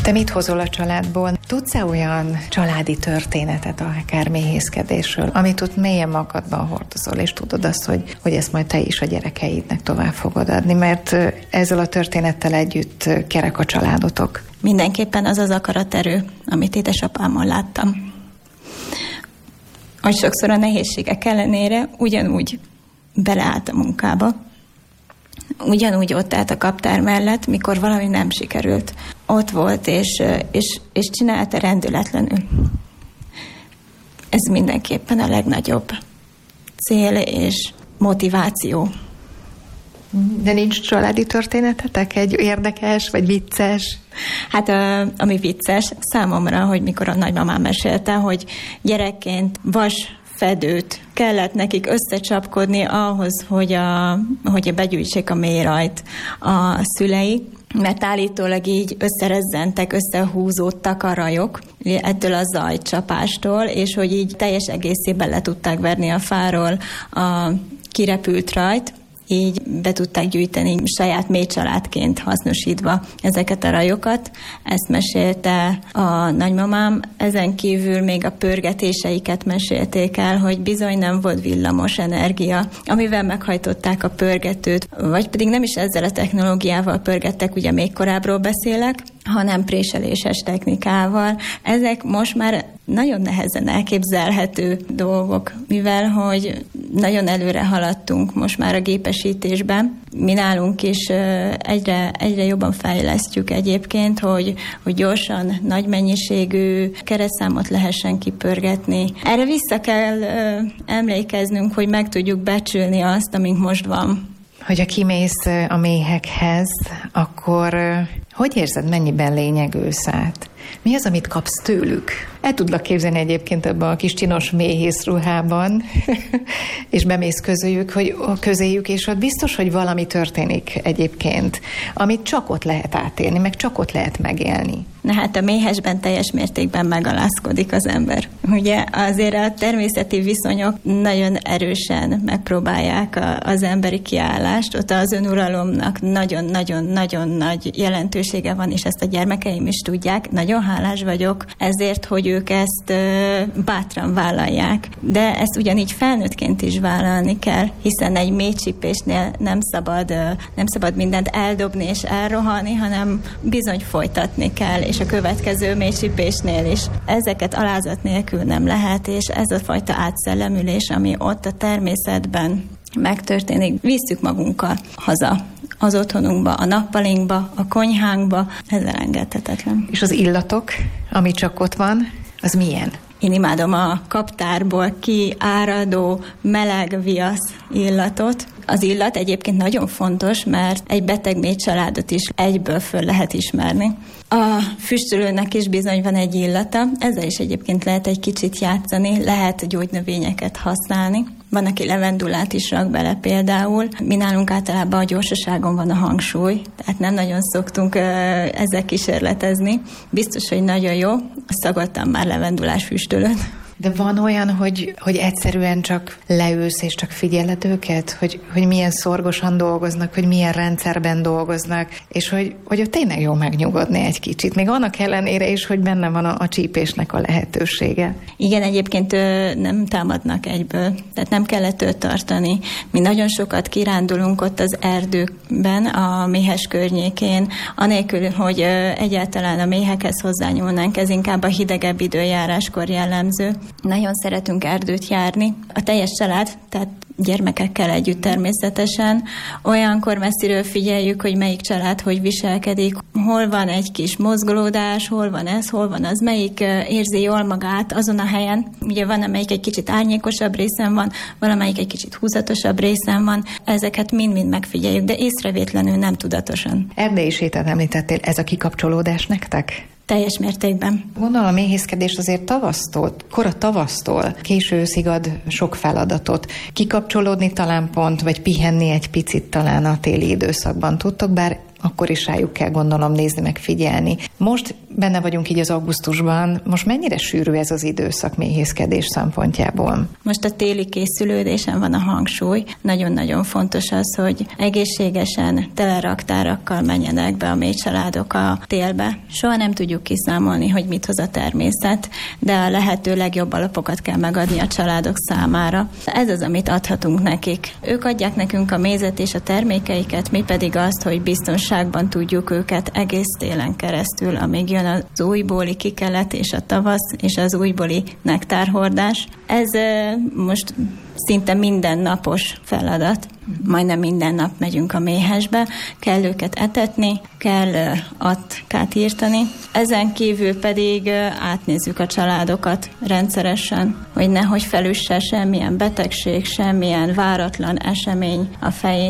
Te mit hozol a családból? Tudsz-e olyan családi történetet, akár méhészkedésről, amit ott mélyen magadban hordozol, és tudod azt, hogy ezt majd te is a gyerekeidnek tovább fogod adni, mert ezzel a történettel együtt kerek a családotok. Mindenképpen az az akaraterő, amit édesapámon láttam. Hogy sokszor a nehézségek ellenére ugyanúgy beleállt a munkába, ugyanúgy ott állt a kaptár mellett, mikor valami nem sikerült. Ott volt, és csinálta rendületlenül. Ez mindenképpen a legnagyobb cél és motiváció. De nincs családi történetetek? Egy érdekes, vagy vicces? Hát ami vicces számomra, hogy mikor a nagymamám mesélte, hogy gyerekként vasfedőt kellett nekik összecsapkodni ahhoz, hogy begyűjtsék a mélyrajt a szülei, mert állítólag így összerezzentek, összehúzódtak a rajok ettől a zajcsapástól, és hogy így teljes egészében le tudták verni a fáról a kirepült rajt, így be tudták gyűjteni saját méhcsaládként hasznosítva ezeket a rajokat. Ezt mesélte a nagymamám. Ezen kívül még a pörgetéseiket mesélték el, hogy bizony nem volt villamos energia, amivel meghajtották a pörgetőt, vagy pedig nem is ezzel a technológiával pörgettek, ugye még korábbról beszélek, hanem préseléses technikával. Ezek most már nagyon nehezen elképzelhető dolgok, mivel hogy nagyon előre haladtunk most már a gépesítésben. Mi nálunk is egyre jobban fejlesztjük egyébként, hogy gyorsan, nagy mennyiségű keresztszámot lehessen kipörgetni. Erre vissza kell emlékeznünk, hogy meg tudjuk becsülni azt, amink most van. Hogyha kimész a méhekhez, akkor hogy érzed, mennyiben lényegülsz át? Mi az, amit kapsz tőlük? El tudlak képzelni egyébként ebben a kis csinos méhész ruhában, és bemész közéjük, és ott biztos, hogy valami történik egyébként, amit csak ott lehet átélni, meg csak ott lehet megélni. Na hát a méhesben teljes mértékben megalázkodik az ember. Ugye azért a természeti viszonyok nagyon erősen megpróbálják az emberi kiállást, ott az önuralomnak nagyon-nagyon-nagyon nagy jelentősége van, és ezt a gyermekeim is tudják. Nagyon hálás vagyok ezért, hogy ők ezt bátran vállalják. De ezt ugyanígy felnőttként is vállalni kell, hiszen egy méhcsípésnél nem szabad mindent eldobni és elrohanni, hanem bizony folytatni kell, és a következő méhcsípésnél is. Ezeket alázat nélkül nem lehet, és ez a fajta átszellemülés, ami ott a természetben megtörténik, visszük magunkkal haza, az otthonunkba, a nappalinkba, a konyhánkba, ez elengedhetetlen. És az illatok, ami csak ott van, az milyen? Én imádom a kaptárból kiáradó meleg viasz illatot. Az illat egyébként nagyon fontos, mert egy beteg méhcsaládot is egyből föl lehet ismerni. A füstölőnek is bizony van egy illata, ezzel is egyébként lehet egy kicsit játszani, lehet gyógynövényeket használni. Van, aki levendulát is rak bele például. Mi nálunk általában a gyorsaságon van a hangsúly, tehát nem nagyon szoktunk ezzel kísérletezni. Biztos, hogy nagyon jó, szagodtam már levendulás füstölőt. De van olyan, hogy egyszerűen csak leülsz és csak figyeled őket, hogy milyen szorgosan dolgoznak, hogy milyen rendszerben dolgoznak, és hogy ott tényleg jó megnyugodni egy kicsit, még annak ellenére is, hogy benne van a csípésnek a lehetősége. Igen, egyébként nem támadnak egyből, tehát nem kellett őt tartani. Mi nagyon sokat kirándulunk ott az erdőkben, a méhes környékén, anélkül, hogy egyáltalán a méhekhez hozzányúlnánk, ez inkább a hidegebb időjáráskor jellemző. Nagyon szeretünk erdőt járni. A teljes család, tehát gyermekekkel együtt természetesen. Olyankor messziről figyeljük, hogy melyik család hogy viselkedik, hol van egy kis mozgolódás, hol van ez, hol van az, melyik érzi jól magát azon a helyen. Ugye van, amelyik egy kicsit árnyékosabb részen van, valamelyik egy kicsit húzatosabb részen van. Ezeket mind-mind megfigyeljük, de észrevétlenül, nem tudatosan. Erdélyi sétát említettél, ez a kikapcsolódás nektek? Teljes mértékben. Gondolom a méhészkedés azért kora tavasztól késő őszig ad sok feladatot. Kikapcsolódni talán pont, vagy pihenni egy picit talán a téli időszakban tudtok, bár akkor is rájuk kell gondolom nézni, meg figyelni. Most benne vagyunk így az augusztusban, most mennyire sűrű ez az időszak méhészkedés szempontjából? Most a téli készülődésen van a hangsúly. Nagyon-nagyon fontos az, hogy egészségesen teleraktárakkal menjenek be a méhcsaládok a télbe. Soha nem tudjuk kiszámolni, hogy mit hoz a természet, de a lehető legjobb alapokat kell megadni a családok számára. Ez az, amit adhatunk nekik. Ők adják nekünk a mézet és a termékeiket, mi pedig azt, hogy biztonságban tudjuk őket egész télen keresztül, amíg jön az újbóli kikelet és a tavasz és az újbóli nektárhordás. Ez most szinte mindennapos feladat. Majdnem minden nap megyünk a méhesbe, kell őket etetni, kell atkát írtani. Ezen kívül pedig átnézzük a családokat rendszeresen, hogy nehogy felüsse semmilyen betegség, semmilyen váratlan esemény a fejét.